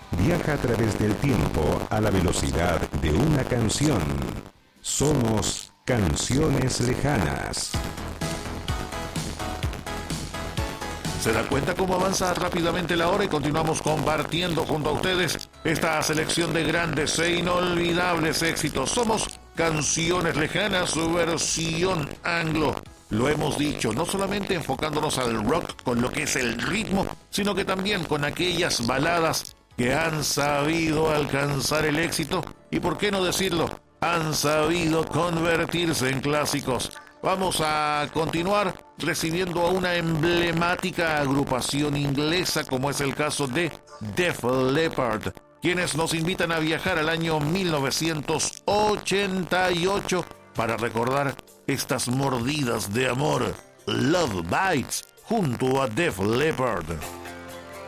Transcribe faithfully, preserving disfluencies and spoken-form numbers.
Viaja a través del tiempo a la velocidad de una canción. Somos Canciones Lejanas. ¿Se da cuenta cómo avanza rápidamente la hora y continuamos compartiendo junto a ustedes esta selección de grandes e inolvidables éxitos? Somos Canciones Lejanas, su versión anglo. Lo hemos dicho, no solamente enfocándonos al rock con lo que es el ritmo, sino que también con aquellas baladas que han sabido alcanzar el éxito y, por qué no decirlo, han sabido convertirse en clásicos. Vamos a continuar recibiendo a una emblemática agrupación inglesa como es el caso de Def Leppard, quienes nos invitan a viajar al año mil novecientos ochenta y ocho para recordar estas mordidas de amor. Love Bites junto a Def Leppard.